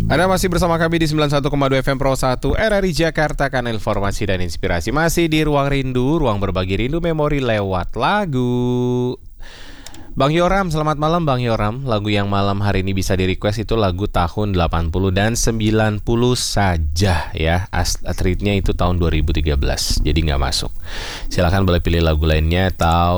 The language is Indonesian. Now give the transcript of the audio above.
Anda masih bersama kami di 91,2 FM Pro 1 RRI Jakarta, kan informasi dan inspirasi. Masih di Ruang Rindu, ruang berbagi rindu memori lewat lagu. Bang Yoram, selamat malam Bang Yoram. Lagu yang malam hari ini bisa di-request itu lagu tahun 80 dan 90 saja ya. Treatnya itu tahun 2013, jadi nggak masuk. Silakan boleh pilih lagu lainnya.